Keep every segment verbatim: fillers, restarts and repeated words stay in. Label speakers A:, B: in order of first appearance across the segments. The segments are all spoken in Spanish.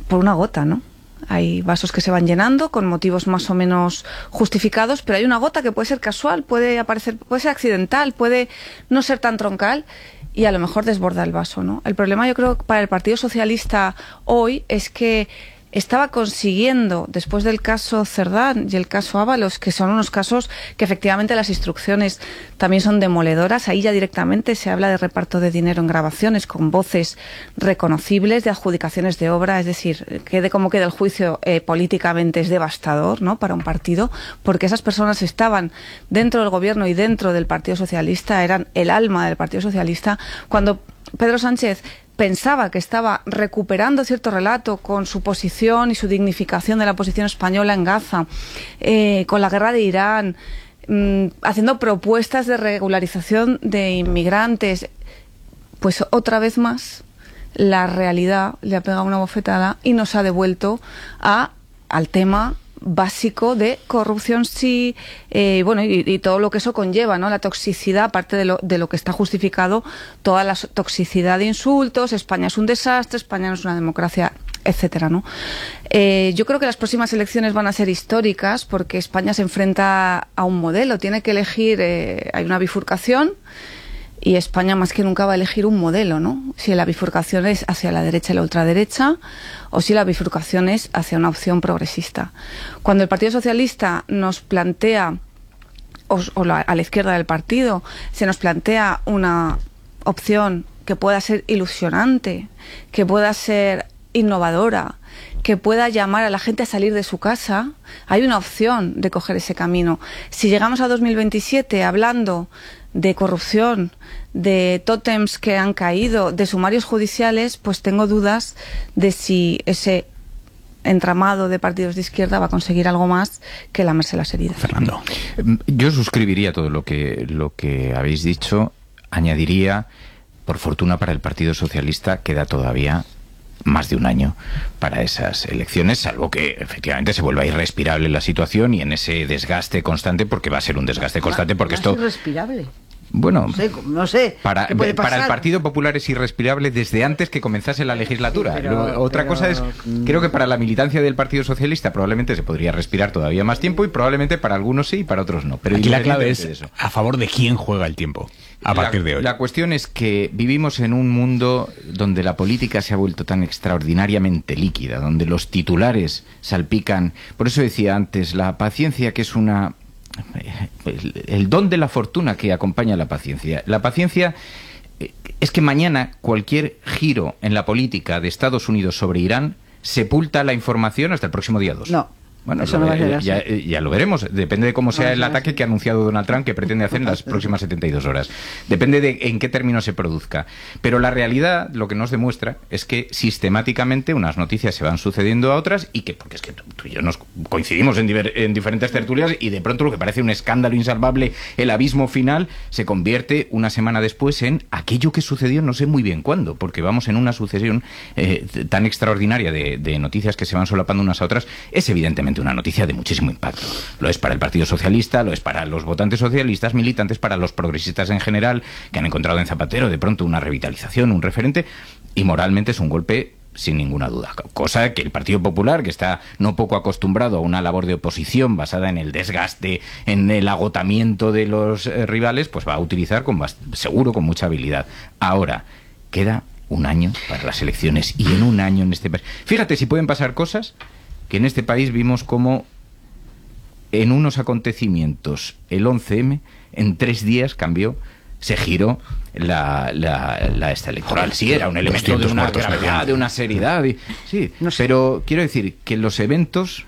A: por una gota, ¿no? Hay vasos que se van llenando con motivos más o menos justificados, pero hay una gota que puede ser casual, puede aparecer, puede ser accidental, puede no ser tan troncal y a lo mejor desborda el vaso, ¿no? El problema, yo creo, para el Partido Socialista hoy es que estaba consiguiendo, después del caso Cerdán y el caso Ábalos, que son unos casos que efectivamente las instrucciones también son demoledoras, ahí ya directamente se habla de reparto de dinero en grabaciones con voces reconocibles, de adjudicaciones de obra, es decir, quede como quede el juicio eh, políticamente es devastador, ¿no?, para un partido, porque esas personas estaban dentro del gobierno y dentro del Partido Socialista, eran el alma del Partido Socialista, cuando Pedro Sánchez pensaba que estaba recuperando cierto relato con su posición y su dignificación de la posición española en Gaza, eh, con la guerra de Irán, mmm, haciendo propuestas de regularización de inmigrantes, pues otra vez más la realidad le ha pegado una bofetada y nos ha devuelto a, al tema básico de corrupción, sí, eh, bueno, y, y todo lo que eso conlleva, ¿no? La toxicidad, aparte de lo, de lo que está justificado, toda la toxicidad de insultos, España es un desastre, España no es una democracia, etcétera, ¿no? Eh, yo creo que las próximas elecciones van a ser históricas porque España se enfrenta a un modelo, tiene que elegir, eh, hay una bifurcación, y España más que nunca va a elegir un modelo, ¿no? Si la bifurcación es hacia la derecha y la ultraderecha o si la bifurcación es hacia una opción progresista. Cuando el Partido Socialista nos plantea, o, o la, a la izquierda del partido, se nos plantea una opción que pueda ser ilusionante, que pueda ser innovadora, que pueda llamar a la gente a salir de su casa, hay una opción de coger ese camino. Si llegamos a dos mil veintisiete hablando de corrupción, de tótems que han caído, de sumarios judiciales, pues tengo dudas de si ese entramado de partidos de izquierda va a conseguir algo más que lamerse las heridas.
B: Fernando. Yo suscribiría todo lo que, lo que habéis dicho. Añadiría, por fortuna para el Partido Socialista, queda todavía más de un año para esas elecciones, salvo que efectivamente se vuelva irrespirable la situación y en ese desgaste constante, porque va a ser un desgaste constante, porque esto...
C: irrespirable.
B: Bueno,
C: no sé, no sé
B: para, para el Partido Popular es irrespirable desde antes que comenzase la legislatura. Sí, pero, Otra pero, cosa es, creo que para la militancia del Partido Socialista probablemente se podría respirar todavía más tiempo y probablemente para algunos sí y para otros no. Pero
D: aquí la clave es eso, a favor de quién juega el tiempo a
B: la,
D: partir de hoy.
B: La cuestión es que vivimos en un mundo donde la política se ha vuelto tan extraordinariamente líquida, donde los titulares salpican. Por eso decía antes, la paciencia, que es una... El, el don de la fortuna que acompaña a la paciencia. La paciencia es que mañana cualquier giro en la política de Estados Unidos sobre Irán sepulta la información hasta el próximo día dos.
C: No.
B: Bueno,
C: eso no va a ser así.
B: Ya, ya lo veremos. Depende de cómo sea el ataque que ha anunciado Donald Trump, que pretende hacer en las próximas setenta y dos horas. Depende de en qué término se produzca. Pero la realidad, lo que nos demuestra, es que sistemáticamente unas noticias se van sucediendo a otras y que, porque es que tú y yo nos coincidimos en, diver, en diferentes tertulias y de pronto lo que parece un escándalo insalvable, el abismo final, se convierte una semana después en aquello que sucedió no sé muy bien cuándo, porque vamos en una sucesión eh, tan extraordinaria de, de noticias que se van solapando unas a otras. Es evidentemente una noticia de muchísimo impacto. Lo es para el Partido Socialista, lo es para los votantes socialistas, militantes, para los progresistas en general, que han encontrado en Zapatero de pronto una revitalización, un referente, y moralmente es un golpe sin ninguna duda. Cosa que el Partido Popular, que está no poco acostumbrado a una labor de oposición basada en el desgaste, en el agotamiento de los eh, rivales, pues va a utilizar con seguro, con mucha habilidad. Ahora, queda un año para las elecciones y en un año en este país. Fíjate si pueden pasar cosas que en este país vimos como en unos acontecimientos el once eme en tres días cambió, se giró la, la, la esta electoral. Sí, era un elemento de una gravedad, de una seriedad. Y, sí, no sé. Pero quiero decir que los eventos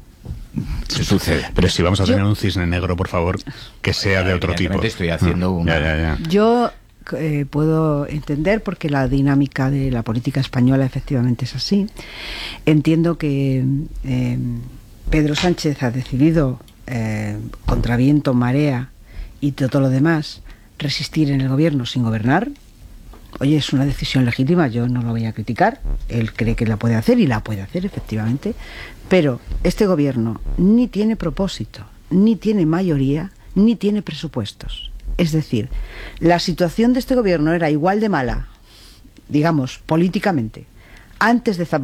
B: se suceden.
D: Pero si vamos a tener Yo, un cisne negro, por favor, que sea de otro tipo.
B: Estoy haciendo
D: mm.
B: una...
D: ya, ya, ya.
C: Yo eh, puedo entender, porque la dinámica de la política española efectivamente es así. Entiendo que eh, Pedro Sánchez ha decidido, eh, contra viento, marea y todo lo demás, resistir en el gobierno sin gobernar. Oye, es una decisión legítima, yo no lo voy a criticar. Él cree que la puede hacer y la puede hacer, efectivamente. Pero este gobierno ni tiene propósito, ni tiene mayoría, ni tiene presupuestos. Es decir, la situación de este gobierno era igual de mala, digamos, políticamente, antes de Zapatero